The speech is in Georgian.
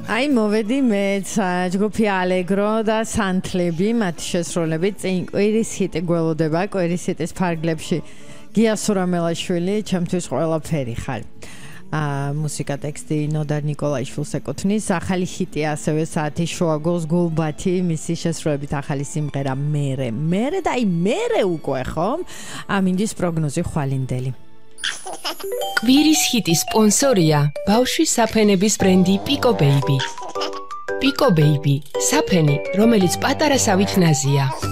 აი მოვედი მეც ჯგუფი ალეგრო და სანთლები მათი შესრულებით წინ კვირის ჰიტი გველოდება კვირის ჰიტის ფარგლებში გია სურამელაშვილი ჩემთვის ყველაფერი ხარ მუსიკა ტექსტი ნოდარ ნიკოლაიშვილს ეკუთვნის ახალი ჰიტი ასევე საათის შუაგულს გულბათი მისი შესრულებით ახალი სიმღერა მერე და აი მერე უკვე ხომ ამინდის პროგნოზი ხვალინდელი კვირის ჰიტის სპონსორია ბავშვის საფენების ბრენდი Pico Baby. Pico Baby, საფენი, რომელიც პატარა სავით ნაზია.